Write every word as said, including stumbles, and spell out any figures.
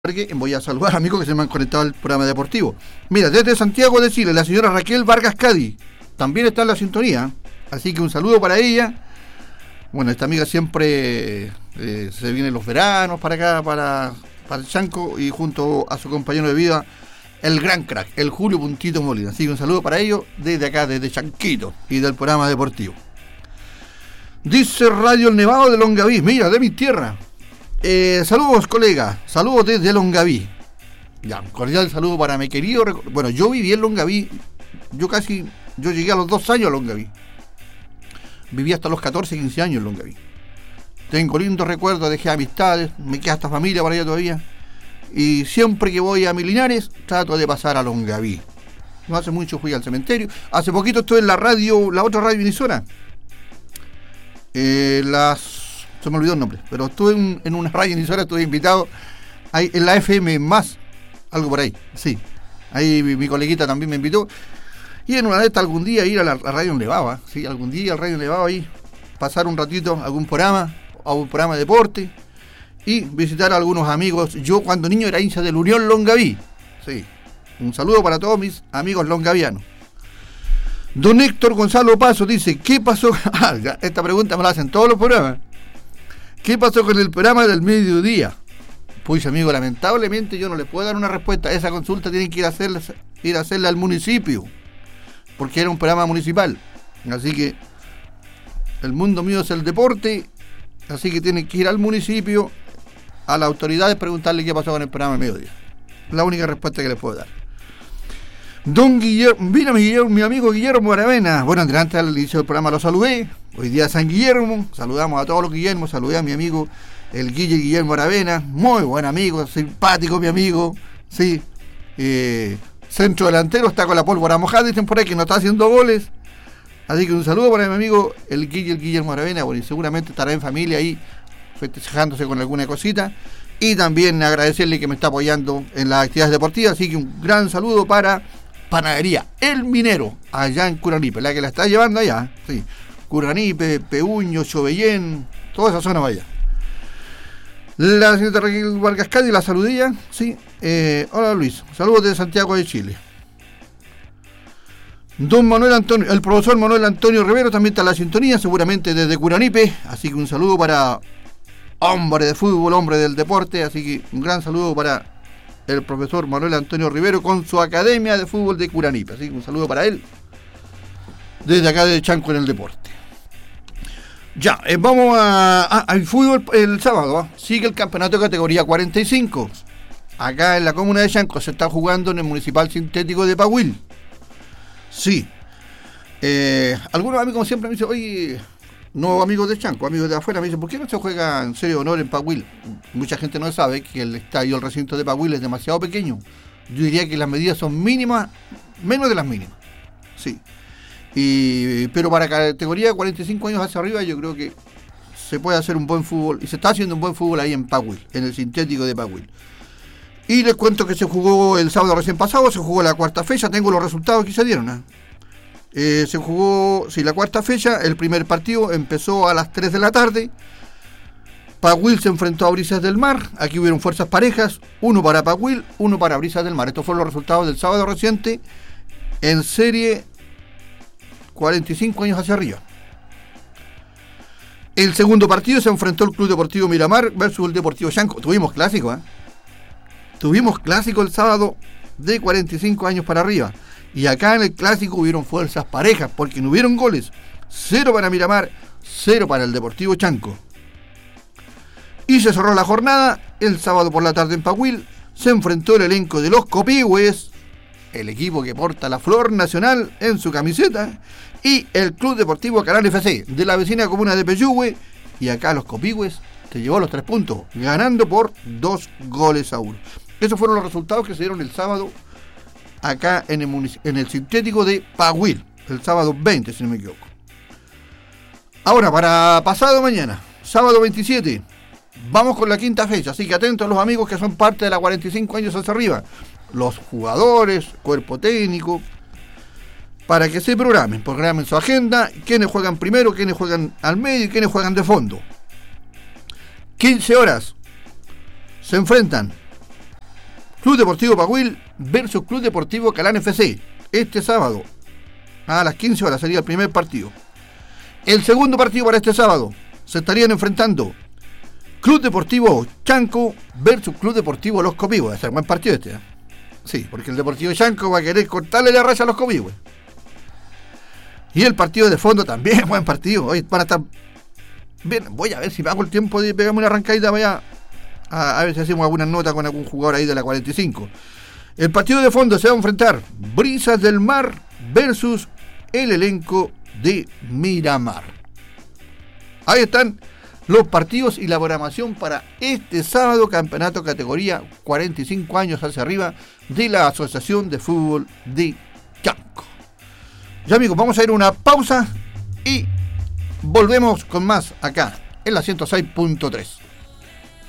Voy a saludar a amigos que se me han conectado al programa deportivo. Mira, desde Santiago de Chile, la señora Raquel Vargas Cadi también está en la sintonía, así que un saludo para ella. Bueno, esta amiga siempre eh, se viene los veranos para acá, para, para el Chanco, y junto a su compañero de vida, el gran crack, el Julio Puntito Molina. Así que un saludo para ellos desde acá, desde Chanquito y del programa deportivo. Dice Radio El Nevado de Longaví, mira, de mi tierra. Eh, saludos, colega, saludos desde Longaví. Ya, cordial saludo para mi querido. Bueno, yo viví en Longaví, yo casi, yo llegué a los dos años a Longaví. Viví hasta los catorce, quince años en Longaví. Tengo lindos recuerdos, dejé amistades, me queda hasta familia para allá todavía. Y siempre que voy a Milinares, trato de pasar a Longaví. No hace mucho fui al cementerio. Hace poquito estuve en la radio, la otra radio emisora. Eh, las... Se me olvidó el nombre, pero estuve en, en una radio emisora, estuve invitado ahí, en la F M más, algo por ahí, sí. Ahí mi, mi coleguita también me invitó. Y en una de estas algún día ir a la, la radio Nevado, sí, algún día al radio Nevado ahí, pasar un ratito algún programa, algún programa de deporte y visitar a algunos amigos. Yo cuando niño era hincha del Unión Longaví, sí. Un saludo para todos mis amigos longavianos. Don Héctor Gonzalo Paso dice, ¿qué pasó? Ah, esta pregunta me la hacen todos los programas. ¿Qué pasó con el programa del mediodía? Pues amigo, lamentablemente yo no les puedo dar una respuesta. Esa consulta tienen que ir a hacerla, ir a hacerla al municipio, porque era un programa municipal. Así que el mundo mío es el deporte, así que tienen que ir al municipio, a las autoridades, preguntarle qué pasó con el programa del mediodía. La única respuesta que les puedo dar. Don Guillermo, mira mi, Guillermo, mi amigo Guillermo Aravena. Bueno, antes al inicio del programa lo saludé. Hoy día San Guillermo, saludamos a todos los Guillermos, saludé a mi amigo el Guille Guillermo Aravena, muy buen amigo, simpático mi amigo, sí, eh, centro delantero, está con la pólvora mojada, dicen por ahí que no está haciendo goles, así que un saludo para mi amigo el Guille el Guillermo Aravena, bueno, y seguramente estará en familia ahí, festejándose con alguna cosita, y también agradecerle que me está apoyando en las actividades deportivas, así que un gran saludo para Panadería El Minero, allá en Curanipe, la que la está llevando allá, sí. Curanipe, Peuño, Chobellén, toda esa zona vaya. La señorita Raquel Vargas Cadi, la saludilla, sí. Eh, hola Luis, saludos desde Santiago de Chile. Don Manuel Antonio, el profesor Manuel Antonio Rivero también está en la sintonía, seguramente desde Curanipe, así que un saludo para hombre de fútbol, hombre del deporte, así que un gran saludo para el profesor Manuel Antonio Rivero con su Academia de Fútbol de Curanipe, así que un saludo para él desde acá de Chanco en el deporte. Ya, eh, vamos a, a, al fútbol el sábado, ¿eh? Sigue el campeonato de categoría cuarenta y cinco. Acá en la comuna de Chanco se está jugando en el Municipal Sintético de Pahuil. Sí. Eh, algunos amigos como siempre me dicen, oye, no amigos de Chanco, amigos de afuera, me dicen, ¿por qué no se juega en serio honor en Pahuil? Mucha gente no sabe que el estadio, el recinto de Pahuil es demasiado pequeño. Yo diría que las medidas son mínimas, menos de las mínimas. Sí. Y, pero para categoría cuarenta y cinco años hacia arriba yo creo que se puede hacer un buen fútbol y se está haciendo un buen fútbol ahí en Pahuil, en el sintético de Pahuil. Y les cuento que se jugó el sábado recién pasado, se jugó la cuarta fecha, tengo los resultados que se dieron, ¿eh? Eh, se jugó, sí, la cuarta fecha, el primer partido empezó a las tres de la tarde. Pahuil se enfrentó a Brisas del Mar, aquí hubieron fuerzas parejas, uno para Pahuil, uno para Brisas del Mar. Estos fueron los resultados del sábado reciente en serie cuarenta y cinco años hacia arriba. El segundo partido se enfrentó el Club Deportivo Miramar versus el Deportivo Chanco. Tuvimos clásico, ¿eh? Tuvimos clásico el sábado de cuarenta y cinco años para arriba. Y acá en el clásico hubieron fuerzas parejas porque no hubieron goles. Cero para Miramar, cero para el Deportivo Chanco. Y se cerró la jornada el sábado por la tarde en Pahuil. Se enfrentó el elenco de los Copihue, el equipo que porta la flor nacional en su camiseta, y el Club Deportivo Canal F C de la vecina comuna de Peyúgue, y acá los Copihue se llevó los tres puntos, ganando por dos goles a uno. Esos fueron los resultados que se dieron el sábado acá en el, munic- en el sintético de Pahuil, el sábado veinte, si no me equivoco. Ahora, para pasado mañana, sábado veintisiete, vamos con la quinta fecha, así que atentos a los amigos que son parte de la cuarenta y cinco años hacia arriba, los jugadores, cuerpo técnico, para que se programen, programen su agenda, quiénes juegan primero, quiénes juegan al medio y quiénes juegan de fondo. quince horas se enfrentan Club Deportivo Paguil versus Club Deportivo Calán F C. Este sábado, a las quince horas, sería el primer partido. El segundo partido para este sábado, se estarían enfrentando Club Deportivo Chanco versus Club Deportivo Los Copihue. Va a ser buen partido este, ¿eh? Sí, porque el Deportivo Chanco va a querer cortarle la raza a Los Copihue. Y el partido de fondo también, buen partido. Hoy van a estar bien. Voy a ver si me hago el tiempo de pegarme una arrancadita. Vaya a, a ver si hacemos alguna nota con algún jugador ahí de la cuarenta y cinco. El partido de fondo se va a enfrentar Brisas del Mar versus el elenco de Miramar. Ahí están los partidos y la programación para este sábado, campeonato categoría cuarenta y cinco años hacia arriba de la Asociación de Fútbol de Chanco. Ya amigos, vamos a ir a una pausa y volvemos con más acá en la ciento seis punto tres.